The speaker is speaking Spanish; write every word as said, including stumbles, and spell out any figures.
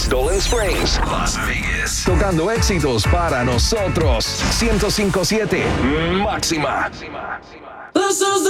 Phoenix, Dolan Springs, Las Vegas. Tocando éxitos para nosotros. ciento cinco punto siete Máxima.